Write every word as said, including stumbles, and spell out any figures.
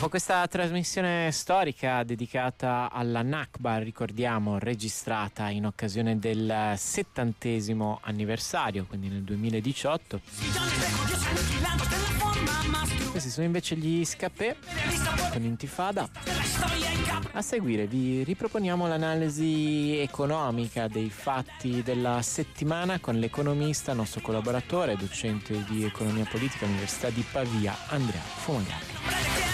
Dopo questa trasmissione storica dedicata alla Nakba, ricordiamo, registrata in occasione del settantesimo anniversario, quindi nel duemiladiciotto. Questi sono invece gli Scapè con Intifada. A seguire vi riproponiamo l'analisi economica dei fatti della settimana con l'economista, nostro collaboratore, docente di economia politica all'Università di Pavia, Andrea Fumagalli.